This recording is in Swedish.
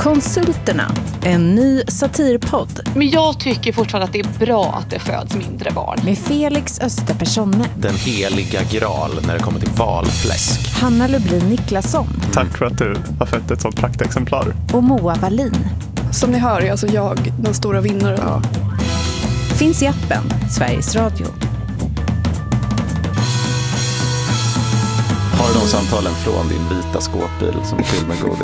Konsulterna, en ny satirpodd. Men jag tycker fortfarande att det är bra att det föds mindre barn. Med Felix Österpersonne. Den heliga graal när det kommer till valfläsk. Hanna Lublin Niklasson. Tack för att du har fött ett sånt praktexemplar. Och Moa Wallin. Som ni hör är alltså jag den stora vinnaren. Ja. Finns i appen Sveriges Radio. Har du de samtalen från din vita skåpbil som är fylld med godis?